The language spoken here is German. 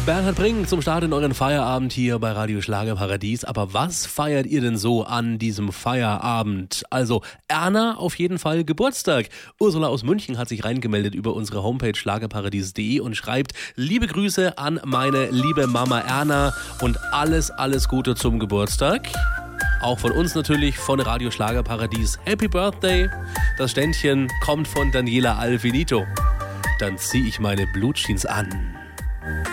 Bernhard Brink zum Start in euren Feierabend hier bei Radio Schlagerparadies. Aber was feiert ihr denn so an diesem Feierabend? Also Erna auf jeden Fall Geburtstag. Ursula aus München hat sich reingemeldet über unsere Homepage schlagerparadies.de und schreibt: Liebe Grüße an meine liebe Mama Erna und alles Gute zum Geburtstag. Auch von uns natürlich, von Radio Schlagerparadies. Happy Birthday. Das Ständchen kommt von Daniela Alfinito. Dann zieh ich meine Blutjeans an.